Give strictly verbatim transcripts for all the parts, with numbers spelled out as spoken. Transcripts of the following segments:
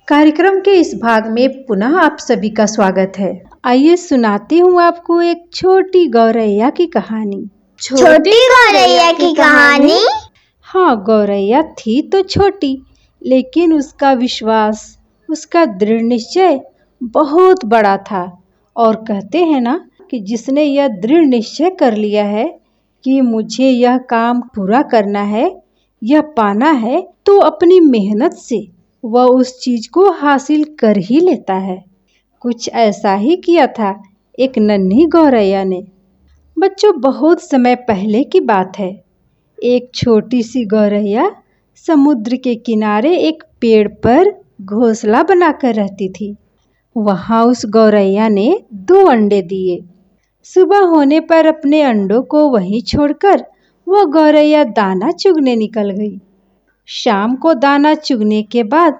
कार्यक्रम के इस भाग में पुनः आप सभी का स्वागत है। आइए सुनाती हूँ आपको एक छोटी गौरैया की कहानी। छोटी गौरैया की कहानी। हाँ, गौरैया थी तो छोटी, लेकिन उसका विश्वास, उसका दृढ़ निश्चय बहुत बड़ा था। और कहते हैं ना कि जिसने यह दृढ़ निश्चय कर लिया है कि मुझे यह काम पूरा करना है, यह पाना है, तो अपनी मेहनत से वह उस चीज को हासिल कर ही लेता है। कुछ ऐसा ही किया था एक नन्ही गौरैया ने। बच्चों, बहुत समय पहले की बात है। एक छोटी सी गौरैया समुद्र के किनारे एक पेड़ पर घोंसला बनाकर रहती थी। वहां उस गौरैया ने दो अंडे दिए। सुबह होने पर अपने अंडों को वहीं छोड़कर वह गौरैया दाना चुगने निकल गई। शाम को दाना चुगने के बाद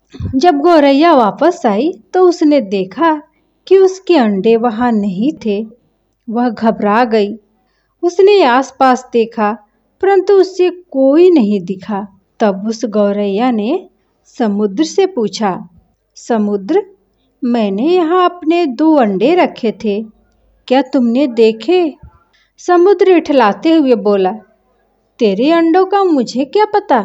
जब गौरैया वापस आई तो उसने देखा कि उसके अंडे वहां नहीं थे। वह घबरा गई। उसने आसपास देखा, परंतु उससे कोई नहीं दिखा। तब उस गौरैया ने समुद्र से पूछा, समुद्र, मैंने यहाँ अपने दो अंडे रखे थे, क्या तुमने देखे? समुद्र इठलाते हुए बोला, तेरे अंडों का मुझे क्या पता?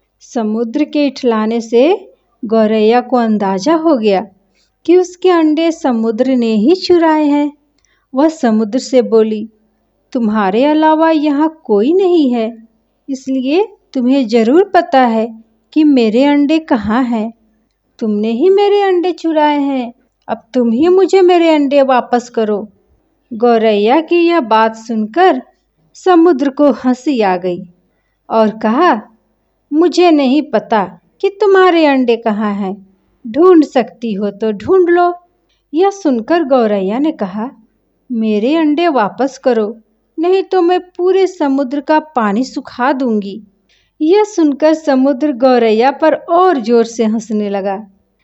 समुद्र के इठलाने से गौरैया को अंदाजा हो गया कि उसके अंडे समुद्र ने ही चुराए हैं। वह समुद्र से बोली, तुम्हारे अलावा यहाँ कोई नहीं है, इसलिए तुम्हें जरूर पता है कि मेरे अंडे कहाँ हैं। तुमने ही मेरे अंडे चुराए हैं, अब तुम ही मुझे मेरे अंडे वापस करो। गौरैया की यह बात सुनकर समुद्र को हंसी आ गई और कहा, मुझे नहीं पता कि तुम्हारे अंडे कहाँ हैं, ढूंढ सकती हो तो ढूंढ लो। यह सुनकर गौरैया ने कहा, मेरे अंडे वापस करो, नहीं तो मैं पूरे समुद्र का पानी सुखा दूंगी। यह सुनकर समुद्र गौरैया पर और जोर से हंसने लगा।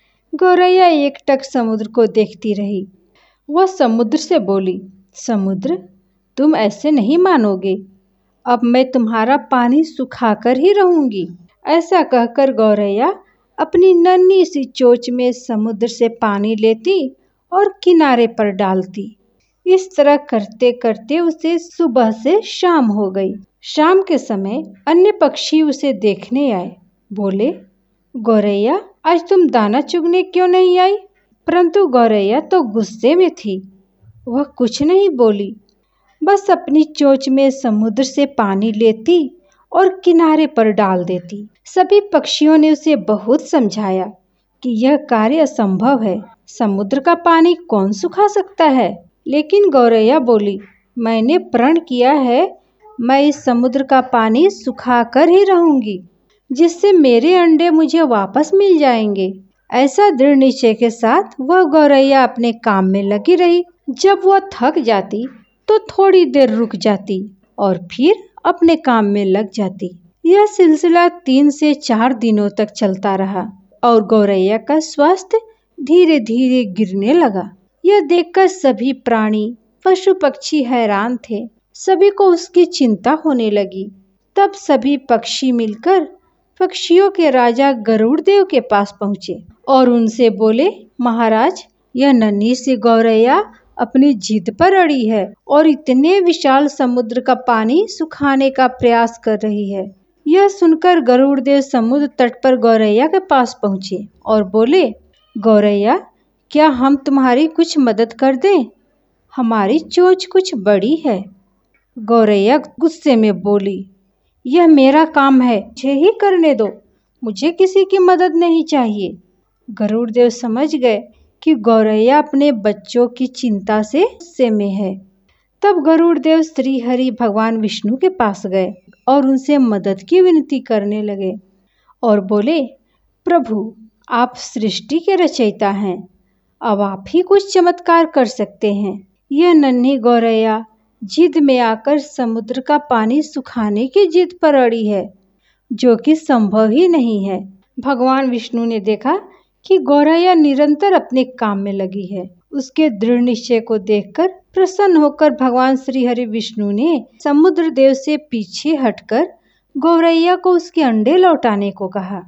गौरैया एकटक समुद्र को देखती रही। वह समुद्र से बोली, समुद्र, तुम ऐसे नहीं मानोगे, अब मैं तुम्हारा पानी सुखाकर ही रहूंगी। ऐसा कहकर गौरैया अपनी नन्ही सी चोंच में समुद्र से पानी लेती और किनारे पर डालती। इस तरह करते करते उसे सुबह से शाम हो गई। शाम के समय अन्य पक्षी उसे देखने आए। बोले, गौरैया, आज तुम दाना चुगने क्यों नहीं आई? परंतु गौरैया तो गुस्से में थी। वह कुछ नहीं बोली, बस अपनी चोंच में समुद्र से पानी लेती और किनारे पर डाल देती। सभी पक्षियों ने उसे बहुत समझाया कि यह कार्य असंभव है, समुद्र का पानी कौन सुखा सकता है। लेकिन गौरैया बोली, मैंने प्रण किया है, मैं इस समुद्र का पानी सुखा कर ही रहूंगी, जिससे मेरे अंडे मुझे वापस मिल जाएंगे। ऐसा दृढ़ निश्चय के साथ वह गौरैया अपने काम में लगी रही। जब वह थक जाती तो थोड़ी देर रुक जाती और फिर अपने काम में लग जाती। यह सिलसिला तीन से चार दिनों तक चलता रहा और गौरैया का स्वास्थ्य धीरे धीरे गिरने लगा। यह देखकर सभी प्राणी, पशु पक्षी हैरान थे। सभी को उसकी चिंता होने लगी। तब सभी पक्षी मिलकर पक्षियों के राजा गरुड़ देव के पास पहुँचे और उनसे बोले, महाराज, यह नन्ही सी गौरैया अपनी जिद पर अड़ी है और इतने विशाल समुद्र का पानी सुखाने का प्रयास कर रही है। यह सुनकर गरुड़ देव समुद्र तट पर गौरैया के पास पहुँचे और बोले, गौरैया, क्या हम तुम्हारी कुछ मदद कर दें? हमारी चोंच कुछ बड़ी है। गौरैया गुस्से में बोली, यह मेरा काम है, मुझे ही करने दो, मुझे किसी की मदद नहीं चाहिए। गरुड़ देव समझ गए कि गौरैया अपने बच्चों की चिंता से गुस्से में है। तब गरुड़ देव श्री हरि भगवान विष्णु के पास गए और उनसे मदद की विनती करने लगे और बोले, प्रभु, आप सृष्टि के रचयिता हैं, अब आप ही कुछ चमत्कार कर सकते हैं। यह नन्ही गौरैया जिद में आकर समुद्र का पानी सुखाने की जिद पर अड़ी है, जो कि संभव ही नहीं है। भगवान विष्णु ने देखा कि गौरैया निरंतर अपने काम में लगी है। उसके दृढ़ निश्चय को देखकर प्रसन्न होकर भगवान श्री हरि विष्णु ने समुद्र देव से पीछे हटकर गौरैया को उसके अंडे लौटाने को कहा।